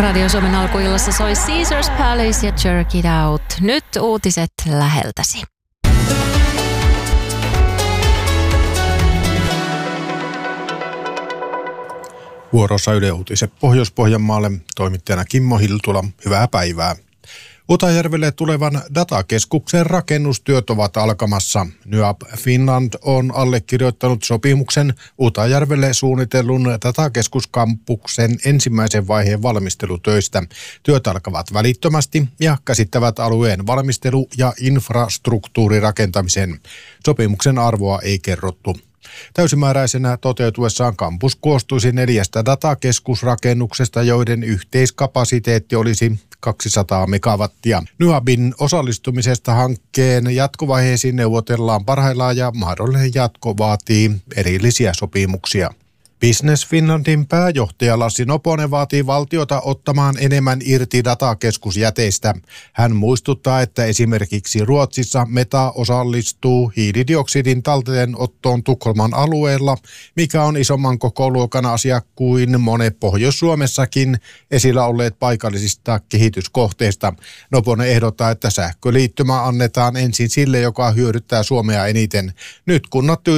Radio Suomen alkuillassa soi Caesars Palace ja Jerk It Out. Nyt uutiset läheltäsi. Vuorossa Yle Uutiset Pohjois-Pohjanmaalle, toimittajana Kimmo Hiltula. Hyvää päivää. Utajärvelle tulevan datakeskuksen rakennustyöt ovat alkamassa. NYAB Finland on allekirjoittanut sopimuksen Utajärvelle suunnitellun datakeskuskampuksen ensimmäisen vaiheen valmistelutöistä. Työt alkavat välittömästi ja käsittävät alueen valmistelu- ja infrastruktuurirakentamisen. Sopimuksen arvoa ei kerrottu. Täysimääräisenä toteutuessaan kampus koostuisi 4 datakeskusrakennuksesta, joiden yhteiskapasiteetti olisi 200 megawattia. NYABin osallistumisesta hankkeen jatkovaiheisiin neuvotellaan parhaillaan ja mahdollinen jatko vaatii erillisiä sopimuksia. Business Finlandin pääjohtaja Lassi Noponen vaatii valtiota ottamaan enemmän irti datakeskusjäteistä. Hän muistuttaa, että esimerkiksi Ruotsissa Meta osallistuu hiilidioksidin talteenottoon Tukholman alueella, mikä on isomman kokoluokan asia kuin monet Pohjois-Suomessakin esillä olleet paikallisista kehityskohteista. Noponen ehdottaa, että sähköliittymä annetaan ensin sille, joka hyödyttää Suomea eniten. Nyt kunnat